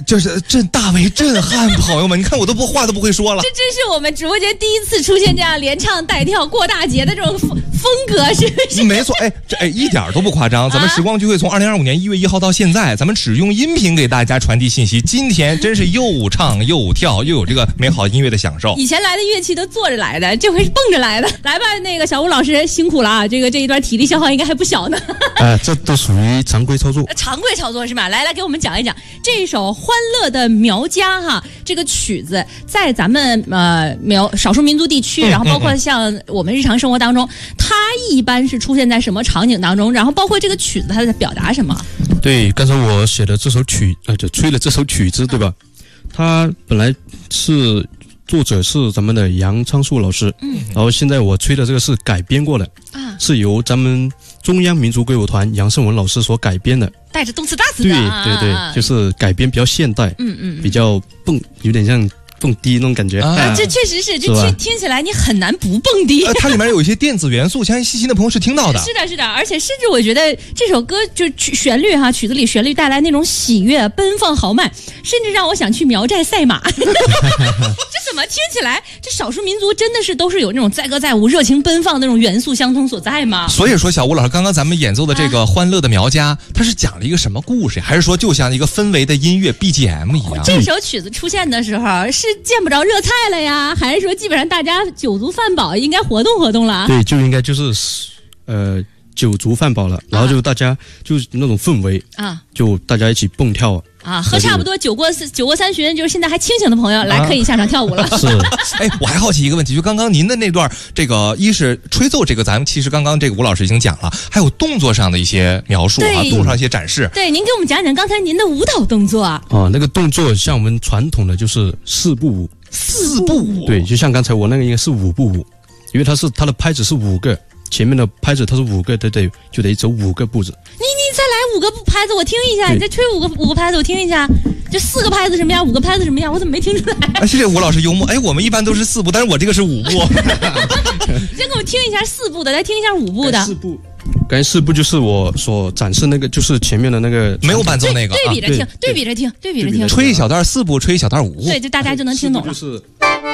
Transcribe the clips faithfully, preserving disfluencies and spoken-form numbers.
就是震大为震撼，朋友们，你看我都不话都不会说了。 这真是我们直播间第一次出现这样连唱带跳过大节的这种风风格，是不是？ 没错，哎，这哎一点都不夸张。咱们时光聚会从二零二五年一月一号到现在，咱们只用音频给大家传递信息。今天真是又唱又跳，又有这个美好音乐的享受。 以前来的乐器都坐着来的，这回是蹦着来的。来吧，那个小吴老师辛苦了啊，这个这一段体力消耗应该还不小呢。 呃，这都属于常规操作。 常规操作是吧？来来，给我们讲一讲这首《欢乐的苗家》哈，这个曲子在咱们呃苗少数民族地区，然后包括像我们日常生活当中，它一般是出现在什么场景当中？然后包括这个曲子它在表达什么？ 对，刚才我写的这首曲，呃，就吹了这首曲子，对吧？它本来是作者是咱们的杨昌树老师，嗯，然后现在我吹的这个是改编过的，啊，是由咱们中央民族歌舞团杨胜文老师所改编的， 带着动次打次的， 对对对，啊、就是改编比较现代， 嗯嗯， 比较蹦，有点像蹦迪那种感觉。 啊，这确实是，这听听起来你很难不蹦迪。 呃、它里面有一些电子元素，相信细心的朋友是听到的。 是的，是的，而且甚至我觉得这首歌就曲旋律哈，曲子里旋律带来那种喜悦、奔放豪迈，甚至让我想去苗寨赛马。这怎么听起来，这少数民族真的是都是有那种载歌载舞、热情奔放那种元素相通所在吗？ 所以说，小吴老师，刚刚咱们演奏的这个《欢乐的苗家》，啊、它是讲了一个什么故事？还是说就像一个氛围的音乐 B G M 一样？ 这首曲子出现的时候是见不着热菜了呀，还是说基本上大家酒足饭饱，应该活动活动了？ 对，就应该就是呃酒足饭饱了，然后就大家、啊、就是那种氛围啊，就大家一起蹦跳啊，喝差不多酒过酒过三巡，就是现在还清醒的朋友、啊、来可以下场跳舞了。 是， 哎，我还好奇一个问题，就刚刚您的那段，这个一是吹奏这个，咱们其实刚刚这个吴老师已经讲了，还有动作上的一些描述啊，动作上一些展示。 对，您给我们讲讲刚才您的舞蹈动作啊。 啊，那个动作像我们传统的就是四步舞。 四步舞， 对，就像刚才我那个应该是五步舞，因为它是它的拍子是五个，前面的拍子它是五个，对对，就得走五个步子。 你你再来五个拍子，我听一下，你再吹五个五个拍子，我听一下。这四个拍子什么样，五个拍子什么样，我怎么没听出来？ 哎，谢谢吴老师幽默。哎，我们一般都是四步，但是我这个是五步。 先给我听一下四步的，再听一下五步的。 四步。刚才四步就是我所展示那个，就是前面的那个没有伴奏那个， 对比着听，对比着听，对比着听， 吹一小段四步，吹一小段五步， 对，就大家就能听懂了。 就是，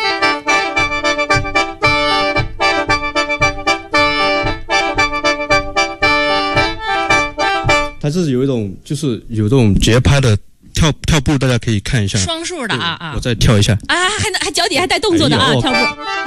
它是有一种，就是有这种节拍的跳跳步，大家可以看一下， 双数的啊啊， 我再跳一下啊，还能还脚底还带动作的啊，跳步。